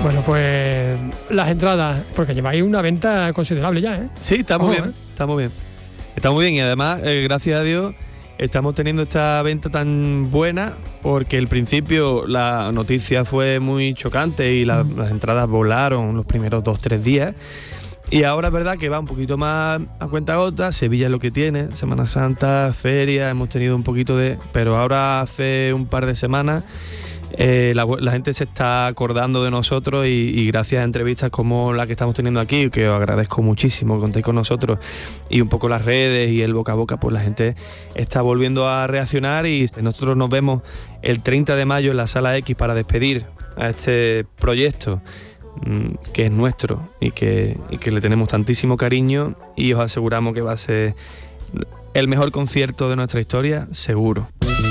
Bueno, pues las entradas, porque lleváis una venta considerable ya, ¿eh? Sí, está muy bien, está muy bien. Está muy bien y además, gracias a Dios, estamos teniendo esta venta tan buena porque al principio la noticia fue muy chocante y las entradas volaron los primeros 2-3 días. Y ahora es verdad que va un poquito más a cuentagotas. Sevilla es lo que tiene, Semana Santa, feria, hemos tenido un poquito de... Pero ahora hace un par de semanas la gente se está acordando de nosotros y gracias a entrevistas como la que estamos teniendo aquí, que os agradezco muchísimo que contéis con nosotros, y un poco las redes y el boca a boca, pues la gente está volviendo a reaccionar y nosotros nos vemos el 30 de mayo en la Sala X para despedir a este proyecto que es nuestro y que le tenemos tantísimo cariño, y os aseguramos que va a ser el mejor concierto de nuestra historia, seguro.